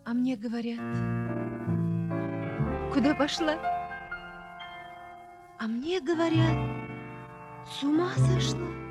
А мне говорят: "Куда пошла?" А мне говорят: "С ума сошла".